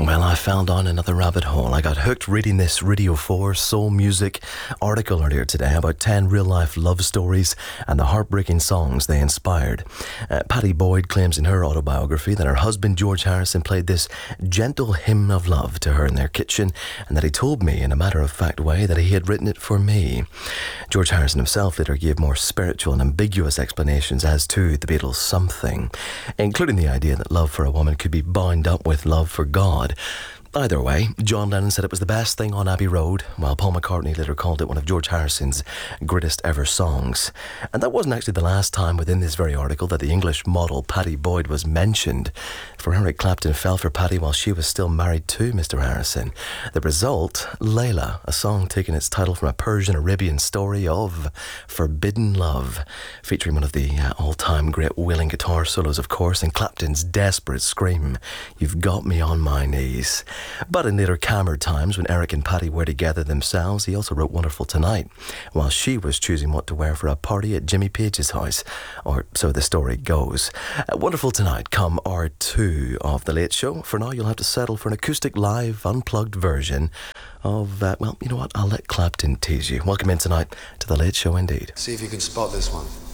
Well, I fell down another rabbit hole. I got hooked reading this Radio 4 Soul Music article earlier today about 10 real-life love stories and the heartbreaking songs they inspired. Pattie Boyd claims in her autobiography that her husband George Harrison played this gentle hymn of love to her in their kitchen, and that he told me in a matter-of-fact way that he had written it for me. George Harrison himself later gave more spiritual and ambiguous explanations as to the Beatles' something, including the idea that love for a woman could be bound up with love for God. Either way, John Lennon said it was the best thing on Abbey Road, while Paul McCartney later called it one of George Harrison's greatest ever songs. And that wasn't actually the last time within this very article that the English model Pattie Boyd was mentioned. For Eric Clapton fell for Pattie while she was still married to Mr. Harrison. The result, Layla, a song taking its title from a Persian-Arabian story of forbidden love, featuring one of the all-time great wailing guitar solos, of course, and Clapton's desperate scream, "You've got me on my knees." But in later calmer times, when Eric and Pattie were together themselves, he also wrote Wonderful Tonight, while she was choosing what to wear for a party at Jimmy Page's house, or so the story goes. Wonderful Tonight, come R2 of The Late Show. For now, you'll have to settle for an acoustic live, unplugged version of, well, you know what, I'll let Clapton tease you. Welcome in tonight to The Late Show indeed. See if you can spot this one.